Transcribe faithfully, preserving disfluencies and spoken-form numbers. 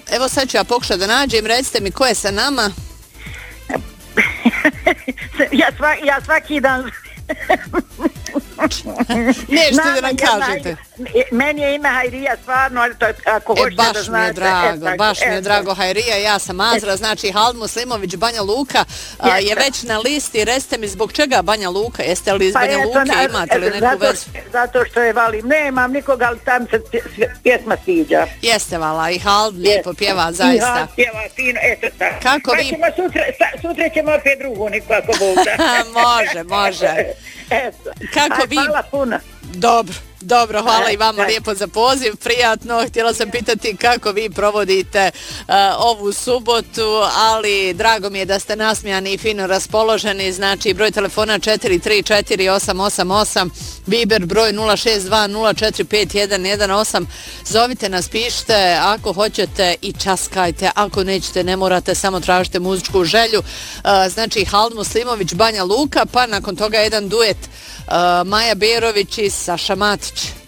evo sad ću ja pokušati da nađem, recite mi ko je sa nama? ja, sva, ja svaki dan... Nešto da nam kažete. Meni je ime Hajrija, stvarno, ali to je, ako e, hoćete baš da znate. Mi je drago, e, baš e, mi je drago Hajrija, ja sam Azra, znači Hald Muslimović, Banja Luka a, je već na listi. Recite mi zbog čega Banja Luka? Jeste li iz pa Banja eto, Luke, na, imate li neku zato, vezu? Zato što je valim, nemam nikoga, ali tam se pjesma sviđa. Jeste vala, i Hald lijepo pjeva, zaista. I Hald pjeva fino, eto tako. Kako vi... Ćemo sutra, sutra ćemo opet drugu, nikako Bog da. može, može. Eto. Kako Aj, vi... hvala puno. Dobro, dobro, hvala i vama lijepo za poziv, prijatno. Htjela sam pitati kako vi provodite uh, ovu subotu, ali drago mi je da ste nasmijani i fino raspoloženi. Znači, broj telefona četiri tri četiri osam osam osam, Viber broj nula šest dva nula četiri pet jedan jedan osam. Zovite nas, pišite, ako hoćete i časkajte, ako nećete ne morate, samo tražite muzičku želju. Uh, znači, Hald Muslimović, Banja Luka, pa nakon toga jedan duet uh, Maja Berović i Saša Matić.